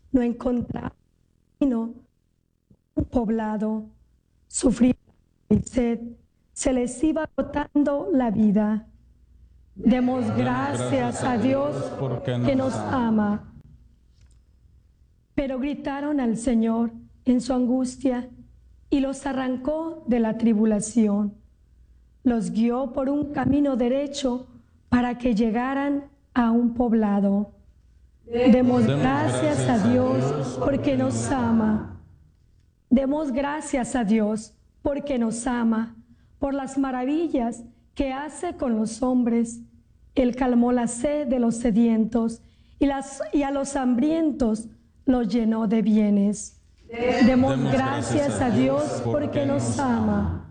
no encontraban camino un poblado, sufrían y sed, se les iba agotando la vida. Demos gracias a Dios que nos ama. Pero gritaron al Señor en su angustia y los arrancó de la tribulación. Los guió por un camino derecho para que llegaran a un poblado. Demos gracias a Dios porque nos ama. Demos gracias a Dios porque nos ama, por las maravillas que hace con los hombres. Él calmó la sed de los sedientos y a los hambrientos los llenó de bienes. Demos gracias a Dios porque nos ama.